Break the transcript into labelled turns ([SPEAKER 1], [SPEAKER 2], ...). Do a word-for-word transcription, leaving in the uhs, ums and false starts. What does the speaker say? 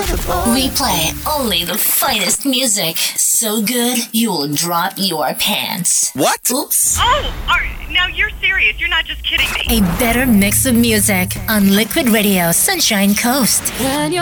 [SPEAKER 1] We play only the finest music. So good, you'll drop your pants.
[SPEAKER 2] What?
[SPEAKER 1] Oops.
[SPEAKER 3] Oh, are, now you're serious. You're not just kidding me.
[SPEAKER 1] A better mix of music on Liquid Radio Sunshine Coast.
[SPEAKER 4] When you're